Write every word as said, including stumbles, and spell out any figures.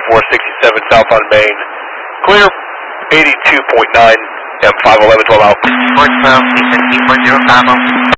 four sixty-seven south on Main. Clear, eighty-two point nine, M five eleven, twelve out. four twelve, eight four zero, five.